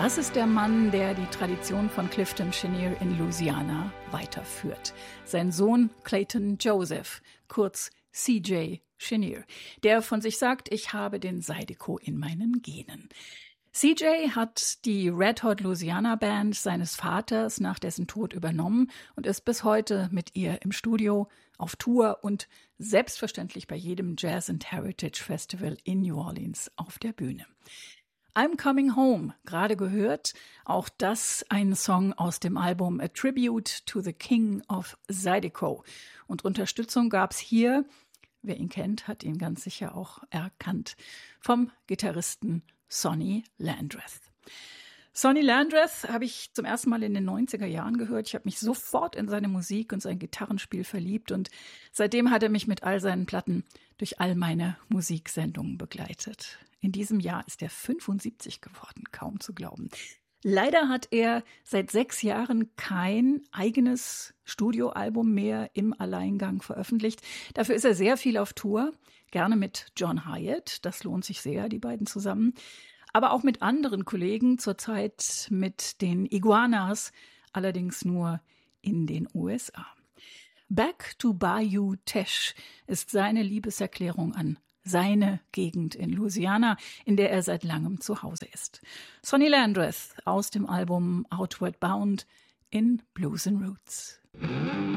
Das ist der Mann, der die Tradition von Clifton Chenier in Louisiana weiterführt. Sein Sohn Clayton Joseph, kurz CJ Chenier, der von sich sagt, ich habe den Zydeco in meinen Genen. CJ hat die Red Hot Louisiana Band seines Vaters nach dessen Tod übernommen und ist bis heute mit ihr im Studio, auf Tour und selbstverständlich bei jedem Jazz and Heritage Festival in New Orleans auf der Bühne. I'm Coming Home, gerade gehört, auch das ein Song aus dem Album A Tribute to the King of Zydeco. Und Unterstützung gab's hier, wer ihn kennt, hat ihn ganz sicher auch erkannt, vom Gitarristen Sonny Landreth. Sonny Landreth habe ich zum ersten Mal in den 90er Jahren gehört. Ich habe mich sofort in seine Musik und sein Gitarrenspiel verliebt und seitdem hat er mich mit all seinen Platten durch all meine Musiksendungen begleitet. In diesem Jahr ist er 75 geworden, kaum zu glauben. Leider hat er seit 6 Jahren kein eigenes Studioalbum mehr im Alleingang veröffentlicht. Dafür ist er sehr viel auf Tour, gerne mit John Hiatt, das lohnt sich sehr, die beiden zusammen. Aber auch mit anderen Kollegen, zurzeit mit den Iguanas, allerdings nur in den USA. Back to Bayou Teche ist seine Liebeserklärung an seine Gegend in Louisiana, in der er seit langem zu Hause ist. Sonny Landreth aus dem Album Outward Bound in Blues and Roots.